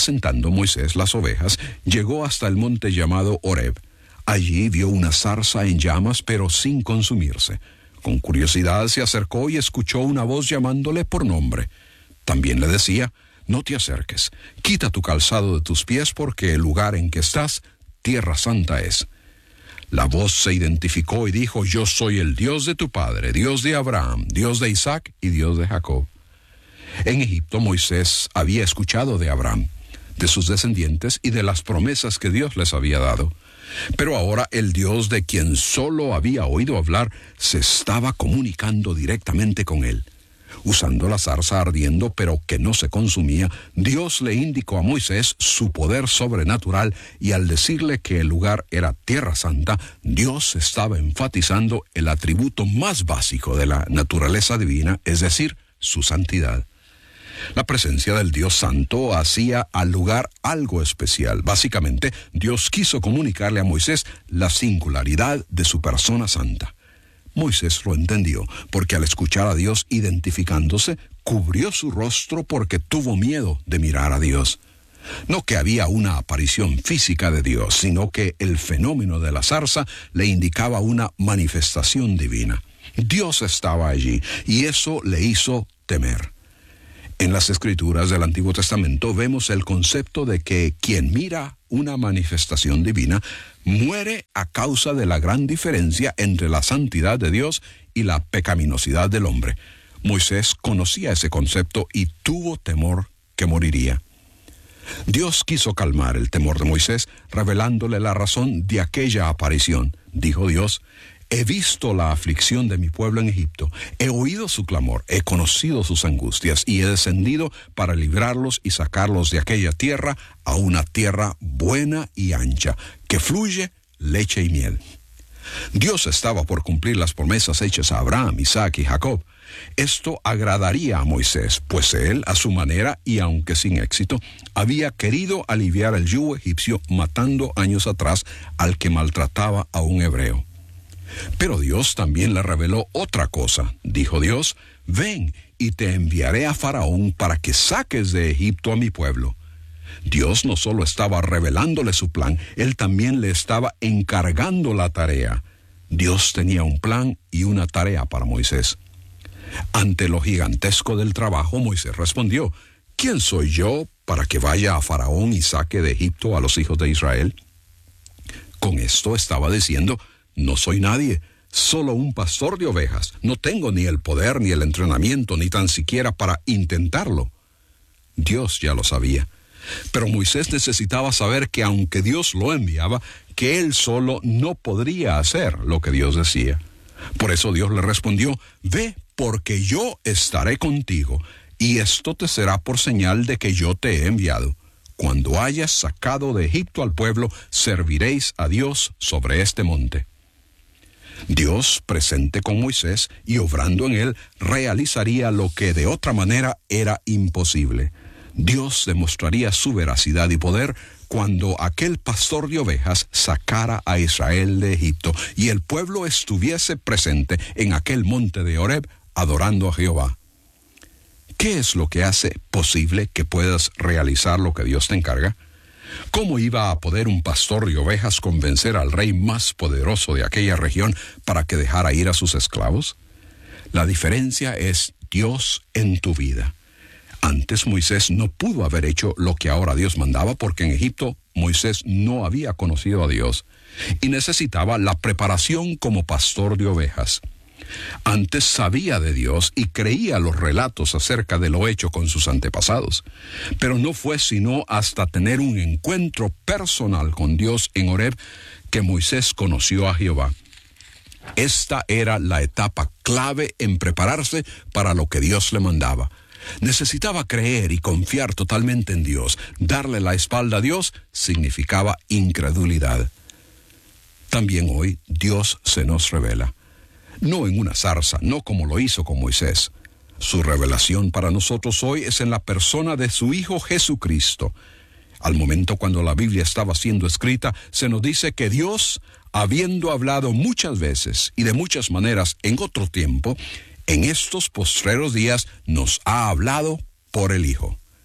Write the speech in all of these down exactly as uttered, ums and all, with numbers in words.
apacentando Moisés las ovejas, llegó hasta el monte llamado Horeb. Allí vio una zarza en llamas, pero sin consumirse. Con curiosidad se acercó y escuchó una voz llamándole por nombre. También le decía: no te acerques, quita tu calzado de tus pies, porque el lugar en que estás, tierra santa es. La voz se identificó y dijo: yo soy el Dios de tu padre, Dios de Abraham, Dios de Isaac y Dios de Jacob. En Egipto Moisés había escuchado de Abraham, de sus descendientes y de las promesas que Dios les había dado. Pero ahora el Dios de quien solo había oído hablar se estaba comunicando directamente con él. Usando la zarza ardiendo pero que no se consumía, Dios le indicó a Moisés su poder sobrenatural, y al decirle que el lugar era tierra santa, Dios estaba enfatizando el atributo más básico de la naturaleza divina, es decir, su santidad. La presencia del Dios Santo hacía al lugar algo especial. Básicamente, Dios quiso comunicarle a Moisés la singularidad de su persona santa. Moisés lo entendió, porque al escuchar a Dios identificándose, cubrió su rostro porque tuvo miedo de mirar a Dios. No que había una aparición física de Dios, sino que el fenómeno de la zarza le indicaba una manifestación divina. Dios estaba allí, y eso le hizo temer. En las Escrituras del Antiguo Testamento vemos el concepto de que quien mira una manifestación divina muere a causa de la gran diferencia entre la santidad de Dios y la pecaminosidad del hombre. Moisés conocía ese concepto y tuvo temor que moriría. Dios quiso calmar el temor de Moisés, revelándole la razón de aquella aparición. Dijo Dios: he visto la aflicción de mi pueblo en Egipto, he oído su clamor, he conocido sus angustias, y he descendido para librarlos y sacarlos de aquella tierra a una tierra buena y ancha, que fluye leche y miel. Dios estaba por cumplir las promesas hechas a Abraham, Isaac y Jacob. Esto agradaría a Moisés, pues él, a su manera y aunque sin éxito, había querido aliviar el yugo egipcio, matando años atrás al que maltrataba a un hebreo. Pero Dios también le reveló otra cosa. Dijo Dios: ven y te enviaré a Faraón para que saques de Egipto a mi pueblo. Dios no solo estaba revelándole su plan, él también le estaba encargando la tarea. Dios tenía un plan y una tarea para Moisés. Ante lo gigantesco del trabajo, Moisés respondió: ¿quién soy yo para que vaya a Faraón y saque de Egipto a los hijos de Israel? Con esto estaba diciendo: no soy nadie, solo un pastor de ovejas. No tengo ni el poder, ni el entrenamiento, ni tan siquiera para intentarlo. Dios ya lo sabía. Pero Moisés necesitaba saber que aunque Dios lo enviaba, que él solo no podría hacer lo que Dios decía. Por eso Dios le respondió: ve, porque yo estaré contigo, y esto te será por señal de que yo te he enviado. Cuando hayas sacado de Egipto al pueblo, serviréis a Dios sobre este monte. Dios, presente con Moisés y obrando en él, realizaría lo que de otra manera era imposible. Dios demostraría su veracidad y poder cuando aquel pastor de ovejas sacara a Israel de Egipto y el pueblo estuviese presente en aquel monte de Horeb adorando a Jehová. ¿Qué es lo que hace posible que puedas realizar lo que Dios te encarga? ¿Cómo iba a poder un pastor de ovejas convencer al rey más poderoso de aquella región para que dejara ir a sus esclavos? La diferencia es Dios en tu vida. Antes Moisés no pudo haber hecho lo que ahora Dios mandaba, porque en Egipto Moisés no había conocido a Dios y necesitaba la preparación como pastor de ovejas. Antes sabía de Dios y creía los relatos acerca de lo hecho con sus antepasados, pero no fue sino hasta tener un encuentro personal con Dios en Horeb que Moisés conoció a Jehová. Esta era la etapa clave en prepararse para lo que Dios le mandaba. Necesitaba creer y confiar totalmente en Dios. Darle la espalda a Dios significaba incredulidad. También hoy Dios se nos revela. No en una zarza, no como lo hizo con Moisés. Su revelación para nosotros hoy es en la persona de su Hijo Jesucristo. Al momento cuando la Biblia estaba siendo escrita, se nos dice que Dios, habiendo hablado muchas veces y de muchas maneras en otro tiempo, en estos postreros días nos ha hablado por el Hijo.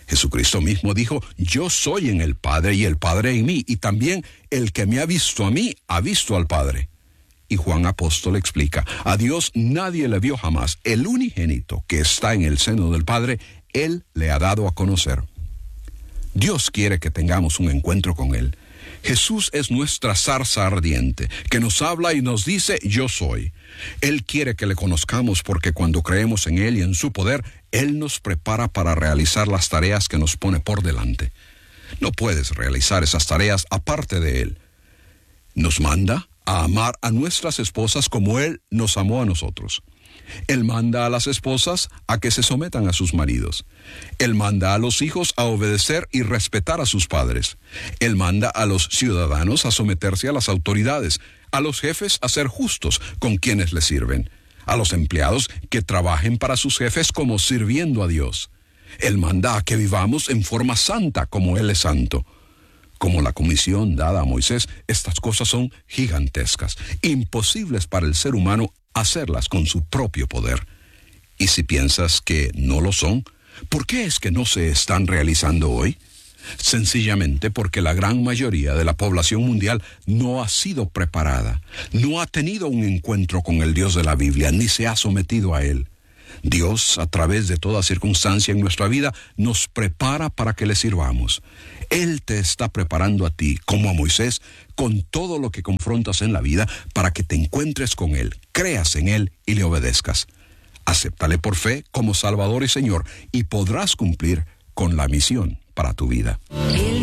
Jesucristo mismo dijo, yo soy en el Padre y el Padre en mí, y también el que me ha visto a mí, ha visto al Padre. Y Juan Apóstol explica, a Dios nadie le vio jamás, el unigénito que está en el seno del Padre, Él le ha dado a conocer. Dios quiere que tengamos un encuentro con Él. Jesús es nuestra zarza ardiente, que nos habla y nos dice, yo soy. Él quiere que le conozcamos porque cuando creemos en Él y en su poder, Él nos prepara para realizar las tareas que nos pone por delante. No puedes realizar esas tareas aparte de Él. Nos manda a amar a nuestras esposas como Él nos amó a nosotros. Él manda a las esposas a que se sometan a sus maridos. Él manda a los hijos a obedecer y respetar a sus padres. Él manda a los ciudadanos a someterse a las autoridades, a los jefes a ser justos con quienes les sirven, a los empleados que trabajen para sus jefes como sirviendo a Dios. Él manda a que vivamos en forma santa como Él es santo. Como la comisión dada a Moisés, estas cosas son gigantescas, imposibles para el ser humano hacerlas con su propio poder. Y si piensas que no lo son, ¿por qué es que no se están realizando hoy? Sencillamente porque la gran mayoría de la población mundial no ha sido preparada, no ha tenido un encuentro con el Dios de la Biblia, ni se ha sometido a Él. Dios, a través de toda circunstancia en nuestra vida, nos prepara para que le sirvamos. Él te está preparando a ti, como a Moisés, con todo lo que confrontas en la vida, para que te encuentres con Él, creas en Él y le obedezcas. Acéptale por fe como Salvador y Señor, y podrás cumplir con la misión para tu vida.